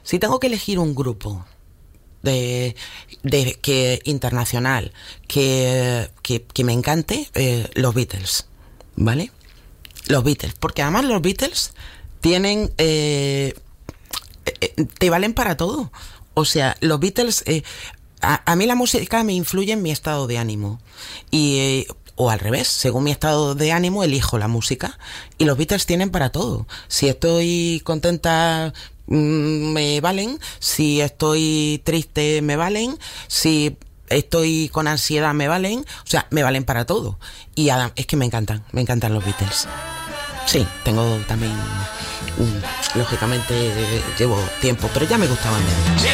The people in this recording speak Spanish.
Si tengo que elegir un grupo que internacional que me encante, los Beatles, ¿vale? Los Beatles, porque además los Beatles tienen te valen para todo. O sea, los Beatles a mí la música me influye en mi estado de ánimo y o al revés, según mi estado de ánimo elijo la música, y los Beatles tienen para todo. Si estoy contenta, me valen. Si estoy triste, me valen. Si estoy con ansiedad, me valen. O sea, me valen para todo. Y es que me encantan los Beatles. Sí, tengo también, lógicamente llevo tiempo, pero ya me gustaban de antes.